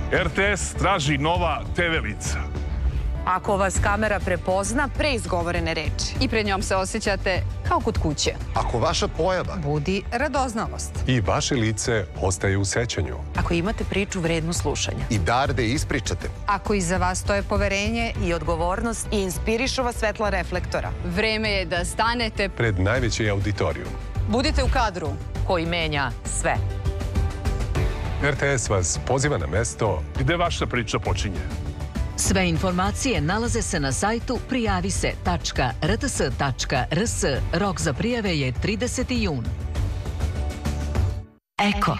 RTS traži nova TV lica. Ako vas kamera prepozna pre izgovorene reči i pred njom se osjećate kao kod kuće. Ako vaša pojava budi radoznalost i vaše lice ostaje u sećanju. Ako imate priču vrednu slušanja i dar da ispričate. Ako iza vas stoje poverenje i odgovornost i inspirišu vas svetla reflektora. Vreme je da stanete pred najveći auditorijum. Budite u kadru koji menja sve. RTS vas poziva na mesto gde vaša priča počinje. Sve informacije nalaze se na sajtu prijavise.rts.rs. Rok za prijave je 30. jun. Eko.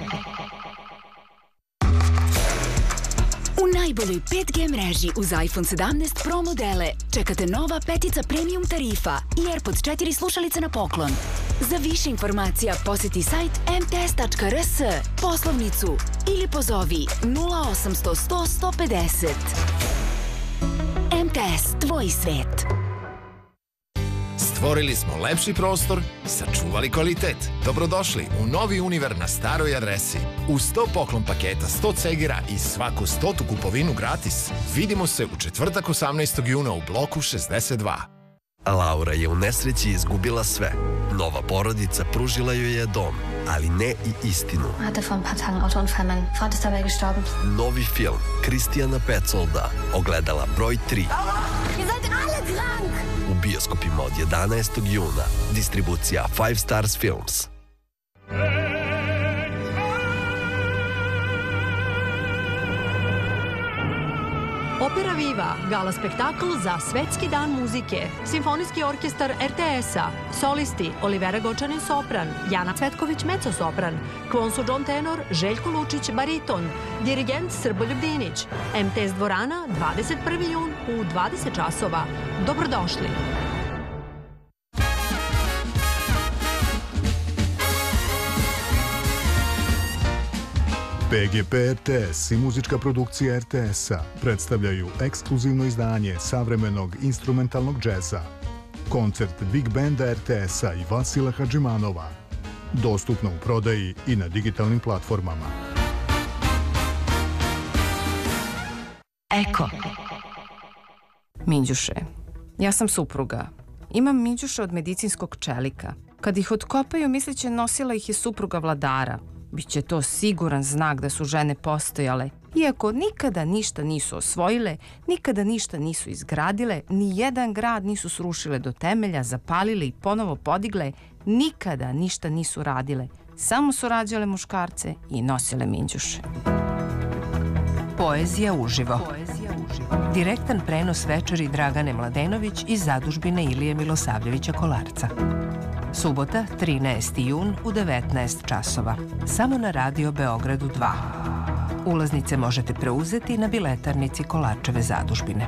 U najboljoj 5G mreži uz iPhone 17 Pro modele čekate nova petica premium tarifa i AirPods 4 slušalice na poklon. Za više informacija posjeti sajt mts.rs, poslovnicu ili pozovi 0800 100 150. MTS, tvoj svet. Stvorili smo lepši prostor, sačuvali kvalitet. Dobrodošli u novi Univer na staroj adresi. Uz 100 poklon paketa, 100 cegera i svaku 100 kupovinu gratis. Vidimo se u četvrtak 18. juna u bloku 62. Laura je u nesreći izgubila sve. Nova porodica pružila joj je dom, ali ne i istinu. Novi film Kristijana Petsolda, Ogledala broj 3. U bioskopima od 11. juna. Distribucija 5 Stars Films. Opera Viva, gala spektakl za Svetski dan muzike, Simfonijski orkestar RTS-a, solisti Olivera Gočanin sopran, Jana Cvetković mezzo-sopran, Kvonsu John tenor, Željko Lučić bariton, dirigent Srboljub Dinić, MTS dvorana 21. jun u 20 časova. Dobrodošli! PGP RTS i muzička produkcija RTS-a predstavljaju ekskluzivno izdanje savremenog instrumentalnog džeza. Koncert Big Banda RTS-a i Vasila Hadžimanova. Dostupno u prodaji i na digitalnim platformama. Eko. Minđuše. Ja sam supruga. Imam minđuše od medicinskog čelika. Kad ih otkopaju, misleće nosila ih je supruga vladara. Biće to siguran znak da su žene postojale, iako nikada ništa nisu osvojile, nikada ništa nisu izgradile, ni jedan grad nisu srušile do temelja, zapalile i ponovo podigle, nikada ništa nisu radile, samo su rađale muškarce i nosile minđuše. Poezija uživo. Direktan prenos večeri Dragane Mladenović iz zadužbine Ilije Milosavljevića Kolarca. Subota, 13. jun u 19 časova. Samo na Radio Beogradu 2. Ulaznice možete preuzeti na biletarnici Kolarčeve zadužbine.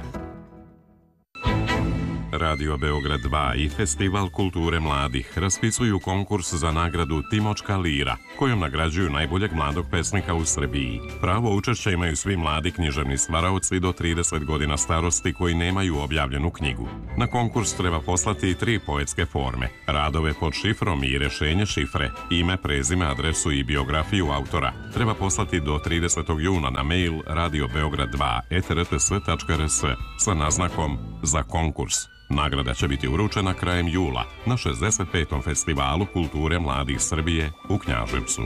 Radio Beograd 2 i Festival kulture mladih raspisuju konkurs za nagradu Timočka lira, kojom nagrađuju najboljeg mladog pesnika u Srbiji. Pravo učešća imaju svi mladi književni stvaraoci do 30 godina starosti koji nemaju objavljenu knjigu. Na konkurs treba poslati 3 poetske forme, radove pod šifrom i rešenje šifre, ime, prezime, adresu i biografiju autora. Treba poslati do 30. juna na mail radiobeograd2@rts.rs sa naznakom za konkurs. Nagrada će biti uručena krajem jula na 65. festivalu kulture mladih Srbije u Knjaževcu.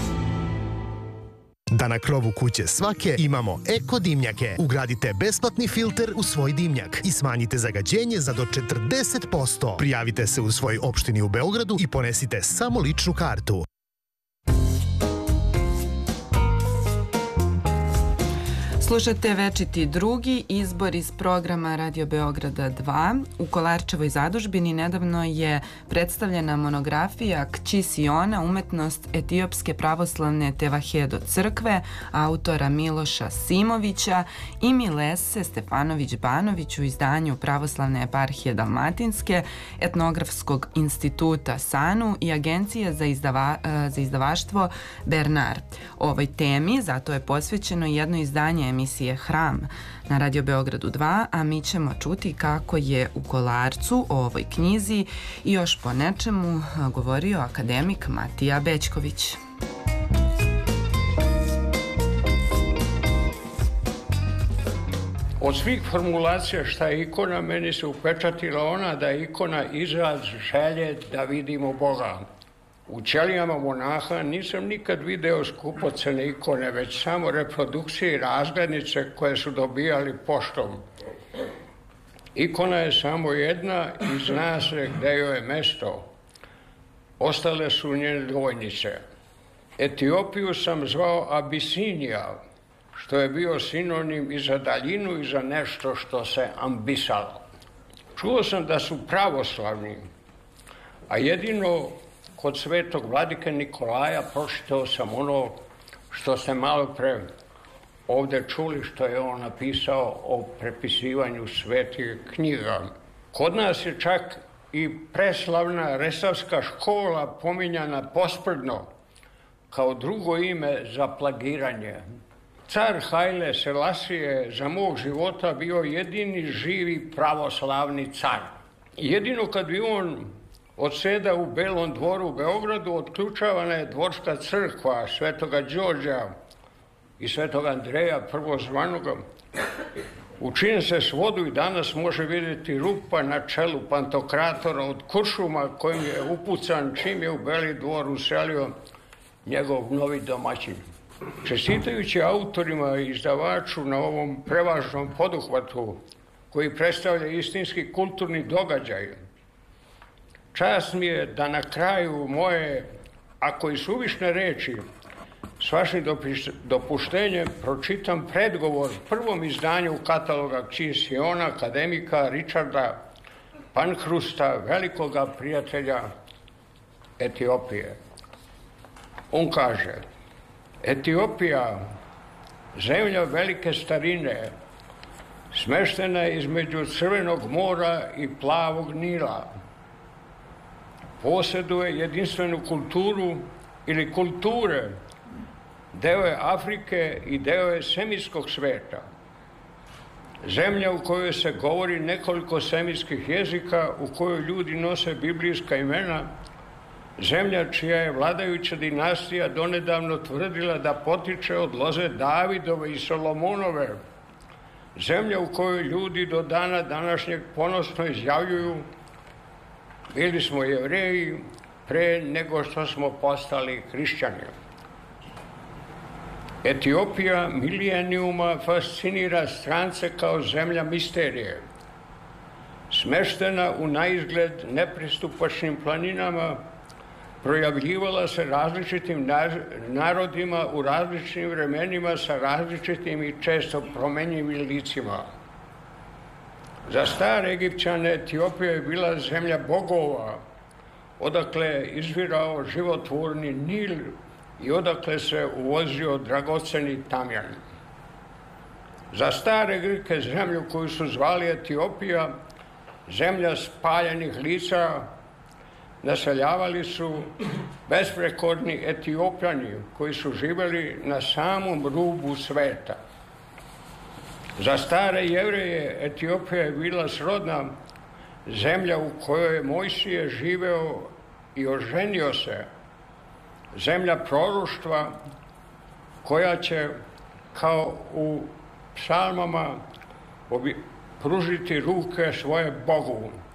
Da na krovu kuće svake imamo eko dimnjake. Ugradite besplatni filter u svoj dimnjak i smanjite zagađenje za do 40%. Prijavite se u svojoj opštini u Beogradu i ponesite samo ličnu kartu. Slušate Večiti drugi, izbor iz programa Radio Beograda 2. U Kolarčevoj zadužbini nedavno je predstavljena monografija Kći Siona, umetnost etiopske pravoslavne Tevahedo crkve, autora Miloša Simovića i Milese Stefanović-Banović u izdanju Pravoslavne eparhije Dalmatinske, Etnografskog instituta SANU i Agencije za izdavaštvo Bernard. Ovoj temi zato je posvećeno jedno izdanje emisije Hram na Radio Beogradu 2, a mi ćemo čuti kako je u Kolarcu o ovoj knjizi i još po nečemu govorio akademik Matija Bećković. Od svih formulacija šta je ikona, meni se upečatila ona da je ikona izraz želje da vidimo Boga. U ćelijama monaha nisam nikad video skupocene ikone, već samo reprodukcije i razglednice koje su dobijali poštom. Ikona je samo jedna i zna se gde joj je mesto. Ostale su njene dvojnice. Etiopiju sam zvao Abisinija, što je bio sinonim i za daljinu i za nešto što se ambisalo. Čuo sam da su pravoslavni, a jedino kod svetog vladike Nikolaja pročitao sam ono što ste malo pre ovde čuli, što je on napisao o prepisivanju svetih knjiga. Kod nas je čak i preslavna Resavska škola pominjana posprdno kao drugo ime za plagiranje. Car Haile Selasije za mog života bio jedini živi pravoslavni car. Jedino kad bi on odseda u Belom dvoru u Beogradu, otključavana je dvorska crkva Svetoga Đorđa i Svetoga Andreja prvozvanoga. U čijem se svodu i danas može vidjeti rupa na čelu Pantokratora od kuršuma kojim je upucan čim je u Beli dvor uselio njegov novi domaćin. Čestitajući autorima i izdavaču na ovom prevažnom poduhvatu koji predstavlja istinski kulturni događaj, čast mi je da na kraju moje, ako i suvišne reči, s vašim dopuštenjem pročitam predgovor prvom izdanju kataloga Kćisiona akademika Richarda Pankhrusta, velikoga prijatelja Etiopije. On kaže: Etiopija, zemlja velike starine, smeštena je između Crvenog mora i Plavog Nila. Posjeduje jedinstvenu kulturu ili kulture, deo je Afrike i deo je semitskog sveta. Zemlja u kojoj se govori nekoliko semitskih jezika, u kojoj ljudi nose biblijska imena, zemlja čija je vladajuća dinastija donedavno tvrdila da potiče od loze Davidove i Solomonove, zemlja u kojoj ljudi do dana današnjeg ponosno izjavljuju: bili smo Jevreji pre nego što smo postali hrišćani. Etiopija milenijuma fascinira strance kao zemlja misterije. Smeštena u naizgled nepristupačnim planinama, projavljivala se različitim narodima u različitim vremenima sa različitim i često promenjivim licima. Za stare Egipćane Etiopija je bila zemlja bogova, odakle je izvirao životvorni Nil i odakle se uvozio dragoceni tamjan. Za stare Grke zemlju koju su zvali Etiopija, zemlja spaljenih lica, naseljavali su besprekorni Etiopljani koji su živjeli na samom rubu sveta. Za stare Jevreje Etiopija je bila srodna zemlja u kojoj je Mojsije živeo i oženio se, zemlja proroštva koja će, kao u psalmama, pružiti ruke svoje Bogu.